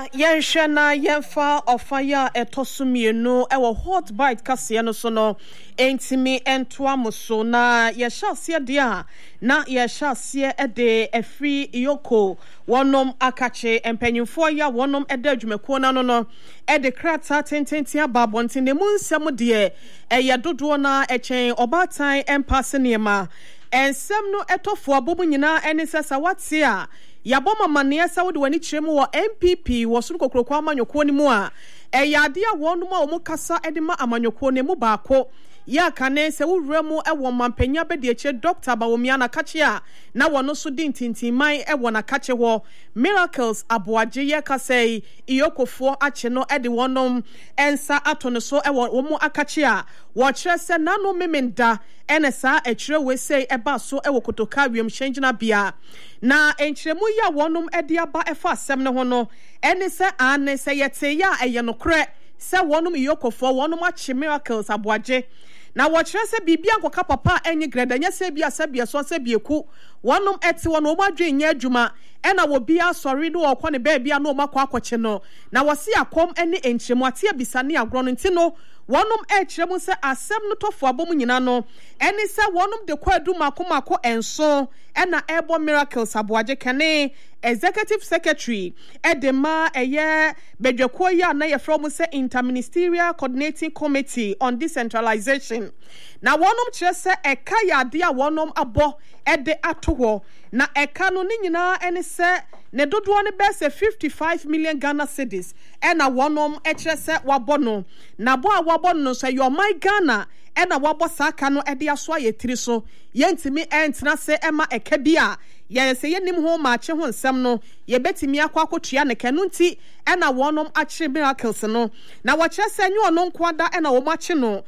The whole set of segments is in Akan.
Yenshana yenfa ofaya etosumienu ewo hot bite kase no so no entimi entoa muso na yehyasie dia na yehyasie ede efri yoko wonom akache empanyimfo ya wonom ede adwumako na no ede krata tententia babonte ne munsem de eyedodo na echen obatan empase niema ensem no etofo abobu nyina enisesa wate a Yaboma mania sa wode wani kyeremu wo MPP wo soro kokroko amanyoko ni mu a eyade a wonu ma omukasa edema amanyoko ne mu baako ya kane se wuremu ewo mampanya bede eche Dr. Bawomiana kache a na wono so di ntintinman ewo na kache ho Miracles aboaje ye kasei iyokofo ache no ede wonom ensa atone so ewo wo akache a wo kyerɛ se nano memenda enesa ekyerɛ we sei eba so ewo kotoka wiem hyengina bia na enkyeremu ya wonom ede aba efa asɛm ne ho no ene se ane se yete ya eye no korɛ se wonom iyokofo wonom ache Miracles aboaje na wɔkyerɛ sɛ bibia nkoka papa enyi gredanya sɛ bia so sɛ bieku wonom ete wono omadwe nya adwuma ɛna wo bia sɔre no wɔkɔ ne baabia no omakɔ akɔkye no na wɔse akom ene enkyeremu ate abisane agro no nti no wonom ɛkyeremu sɛ asɛm no tɔfo abom nyina no ɛne sɛ wonom de kɔ adumako enso ɛna ɛbɔ Miracles aboagye kane Executive Secretary Edema eye bedwako ya na ye from say Interministerial Coordinating Committee on Decentralization na wonom kyerɛ sɛ eka ya de a wonom abɔ ede atoho na eka no ni nyina ene sɛ ne dodoɔ ne bɛsɛ 55 million Ghana cedis ɛna wonom ɛkyerɛ sɛ wabɔ no na bo a wabɔ no sɛ your my Ghana ɛna wabɔ saka no ɛde aso ayetiri so yentimi ɛntena sɛ ɛma eka bia yɛsɛ yɛnim ho maache ho nsɛm no yɛbɛtimi akɔtua ne kanu nti ɛna wonom akye Miracles no na wɔkyerɛ sɛ nyi ono nkwada ɛna wo mache no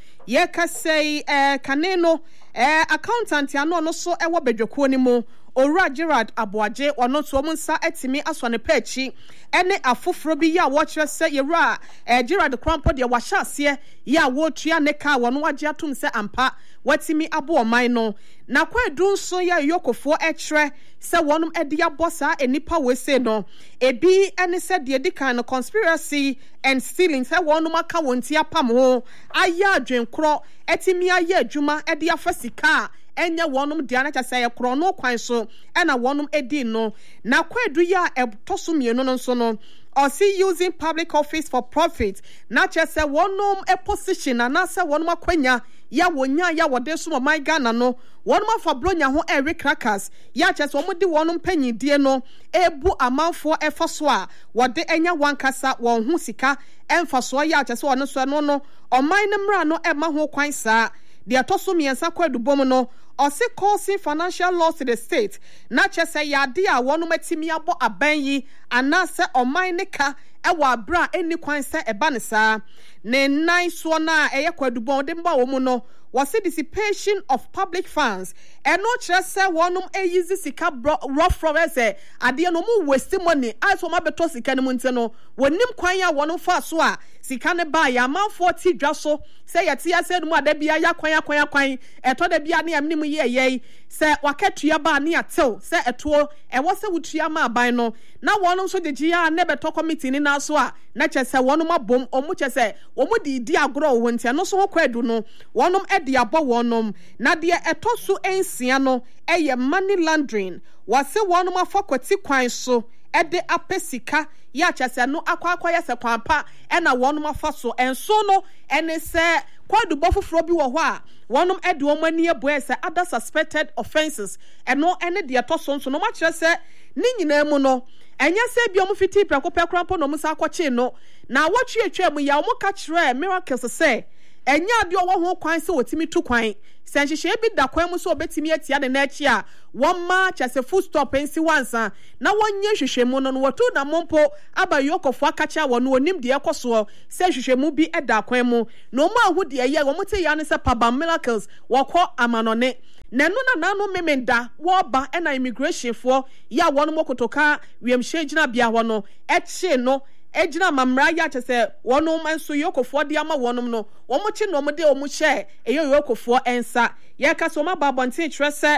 yɛkasɛ kane no accountant ya no so ɛwɔ bedwako ni mu Ora Gerard aboaje ono to mo nsa etimi aso ne pachi ene afoforo bi ya wo kyerɛ sɛ yewura Gerard Krampo de wahya ase ya wo tua ne ka wono wagye atom sɛ ampa watimi abo ɔman no na kwadu nso ya yokofo ɛkyerɛ sɛ wonom ɛde abɔ saa enipa wese no ebi ene sɛ de dikan no conspiracy and stealing sɛ wonom aka wonti apam ho aya adwenkoro etimi aya adwuma ɛde afa sika enya wonom dia na kyase ye kro no kwan so ena wonom edi no na kwadu ya etoso mienu no so no or see using public office for profit na kyase wonom a position na se wonom akwanya ya wonya ya wode so my Ghana no wonom afa bronya ho every crackers ya kyase womde wonom panyidie no ebu amanfo efa so a wode enya wankasa won ho sika emfa so ya kyase wono so no oman ne mra no ema ho kwan saa de atoso miensa kwadu bom no ose causing financial loss to the state na kyese yade a wonom atimi abo aban yi anase oman ne ka ewa abra eni kwan se eba ne saa ne nan so na eye kwadu bom de mba wo mu no was dissipation of public funds and no kyerɛ wonom eyizi sika rough from ese ade no mu waste money as wo mabeto sika ne mu nte no wonim kwan ya wonom fa so a sika ne ba ya manfo ti dwa so sɛ yɛte ase no mu ada bia ya kwan ɛtɔ da bia ne amnim yeyei sɛ wakatua ba ne atew sɛ ɛto ɛwɔ sɛ wutua ma aban no na wonom so de gia ne beto committee ni na so a na kyerɛ sɛ wonom abom omu kyerɛ sɛ omu di agro wo ntia no so ho kwadu no wonom de abɔ wonom na de ɛtɔ so ensia no ɛyɛ money laundering wase wonom afa kwati kwan so ɛde apesika ya kyerɛ no akwa ya sɛ kwampa ɛna wonom afa so enso no ɛne sɛ kwadu bofoforo bi wɔ hɔ a wonom ɛde wɔn ani eboe sɛ other suspected offenses ɛno ɛne de ɛtɔ so nso no ma kyerɛ sɛ ne nyinaa mu no ɛnyɛ sɛ bi ɔmo fiti pɛkopɛ krampo no ɔmo sa akɔkye no na wɔtwe mu ya ɔmo ka kyerɛ Miracles sɛ enya ade owo ho kwan se wotimi tu kwan se nhyehyɛ bi da kwan mu so obetimi atia ne na akyi a womma kyase full stop ensi wansa na wonye hwehwɛmu no watu na mompo aba yokofo akacha wono onim de ekoso se hwehwɛmu bi eda kwan mu na omo ahu de ye womote ya ne se paba Miracles wokɔ amanone nenu na nanu memenda wo ba na immigration for ya wono mokotoka wiemhye gina bia ho no ekye no ejina mamra ya kyese wonom enso yokofo de ama wonom no womochi no mode omu hye eyo yokofo ensa ye ka so mababonte kyerɛ sɛ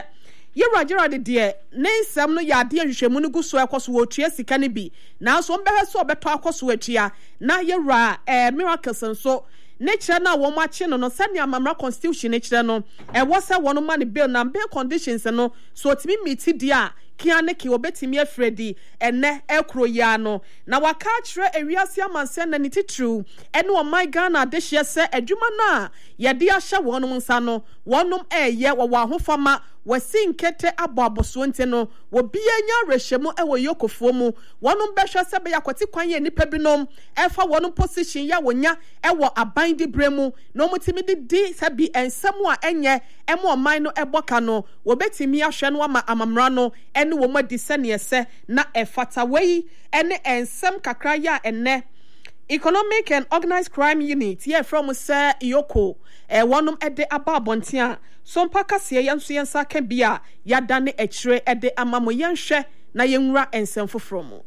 Yewura Gerald de ne nsɛm no yɛ ade ahwehwɛmu no gu so ɛkɔ so wɔtua sika no bi nanso ɔmbɛhwɛ so ɔbɛtɔ akɔ so atua na yewura miracles nso ne kyerɛ na wɔn akye no sɛnea amamra constitution ne kyerɛ no ɛwɔ sɛ wɔn ma ne bill na bail conditions no so otimi meet dia kia ne ki obetimi afredi ene ekro ya no na waka kyerɛ ewiase amanse na ne titru ene o my Ghana de hye sɛ adwuma na yɛde ahyɛ wɔn nsa no wɔnom ɛyɛ wɔ ahofama wasi nkete aboaboso nti no wo bia nya rehyɛmu ɛwɔ yokofuo mu wɔnom bɛhwɛ sɛ bɛyɛ akwati kwan yɛ nipa binom ɛfa wɔnom position ya wonya ɛwɔ aban di bremu na ɔmutimi di sɛ bi ensɛm a ɛnyɛ ɛmo ɔman no ɛbɔka no wɔbɛtimi ahwɛ no ama amamra no ɛne wɔn adi sɛneɛ sɛ na ɛfata wei ɛne ensɛm kakra ya ɛnɛ Economic and Organized Crime Unit from Sir Yoko wɔnom ɛde aba abɔnten a so mpa kaseɛ yɛnso yɛnsa ka bia yɛadane akyire ɛde ama mo yɛnhwɛ na yɛnwura ensɛm foforɔ mu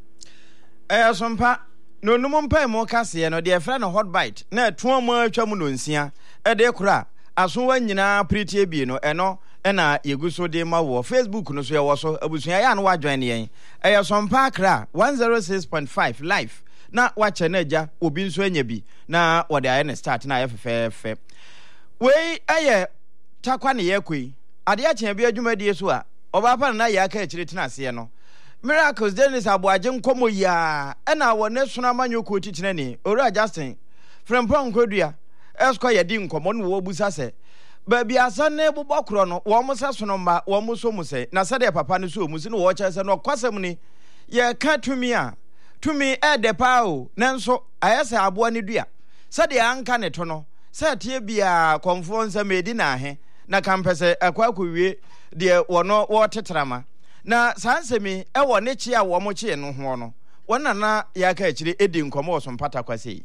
so mpa no num mpa mo kaseɛ no de ɛfrɛ no hot bite na ɛtoa mu atwa mu no nsia ɛde kora aso wa nyinaa pritie bi no ɛno ɛna yegu so de ma wɔ Facebook no so yɛwɔ so abusua yɛ no wa join yɛn so mpa akra 106.5 live na wache na agya obi nso anya bi na wode aye ne start na aye fefefe wei aye takwa ne yakoi ade ache bi adwumadie so a oba na ya aka akire tena ase no Miracles Dennis aboaje nkomo ya na wone sona manyoko titine ni owura Justin frempon kodua esko yedi nkomo no wo busa se ba bia asa na ebobokro no wo mo sasono mba wo mo so mu se na sade papa no so mu se no wo kye se no kwasem ni ye ka tumi a tumi ede pao nanso ayese aboa ne dua sade anka ne to no se tie bia konfo nsa medi na ahe na kampese akwakowie de wono wo tetrama na sansemi ewo ne chi a wo mo chi no ho no wona na ya ka akire edi nkomo so mpata kwase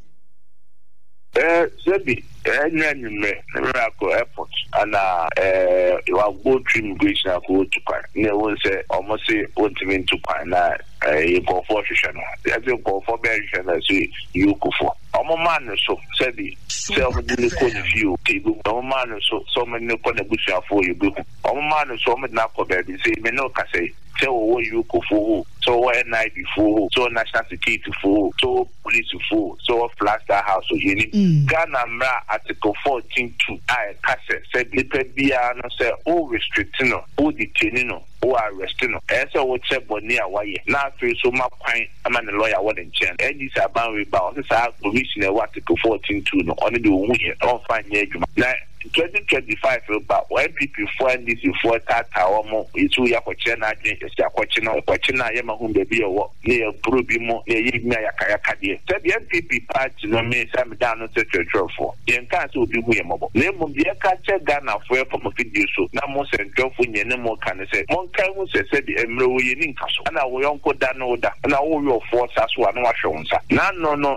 Sebi, Miracle Airport, and you have go to immigration and go to Kwan. They will say, almost say, what you mean to Kwan, you go for Shana. They have to go for Berishana, you go for. Man, so Sebi, self the code of you, table. Man, so many contribution for you. Man, so many now for baby, say, Menoka say. So what you go for? So what night before? So national security for? So police for? So flash house so you need Ghana Article 14(2) I cassette said the bia no say all restricting no all detaining no all arresting no so what say near why now feel so much fine I'm a lawyer what in chain and this about rebound this Article 14(2) no only the one here don't find here 2025 about NPP for this for tata omo itu ya kwache na agye esi kwache na ye mahum be bi ewo ne probi mo ne ye mi ayaka de the NPP party no me sam down no secretary for yen kan so obi hu ye mobo ne mo bi ka che Ghana for for mo video so na mo central for nye ne mo kan se mo kan hu se the emre wo ye ni nkaso na wo yonko da no da na wo yo force aso na wa hwe nsa na no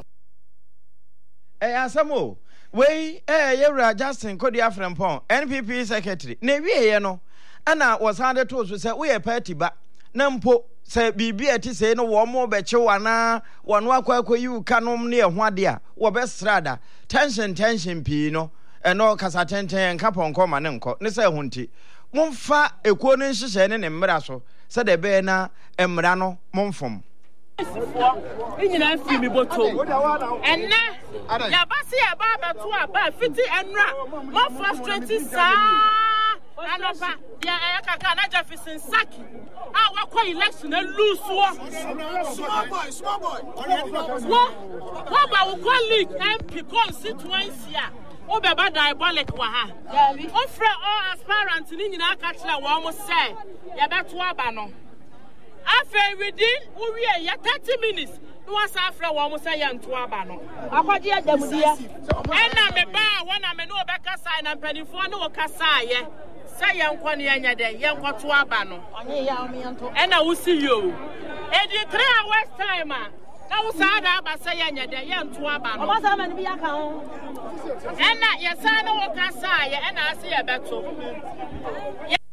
asamo wei yewura Justin Kodi Afrempon NPP secretary na wieye no ana wasande to so se we party ba na mpo se bibia ti se no wo mo be chewa na wono akwakoyi ukanom ne ho ade a wo be strada tension pi no eno kasa tenten nkaponko ma ne nko ne se hunti momfa ekuo no nhyehyɛ ne mmra so se de be na mmra no momfom Inyina fi mi boto enne ya basi ya ba to aba fiti enra mo frustrated sa anopa ya kaka na Jefferson Saki wakọ election na lose small boy what about colleague MP constituency o be ba diabolic wa ha o frɛ all aspirants ni nyina aka kyerɛ wa mo sɛ ya beto aba no after within 30 minutes no was after one say yanto aba no akwaje adamudia ena me ba wana me no beka sign and penifo no kasa ye say yankwa no yanya den yankwato aba no onye ya o yanto ena wo see you edi 3 hours time na wo sa da aba say yanya den yanto aba no oba sa ma ni bi aka ho ena yesa no kasa ye ena ase ye beto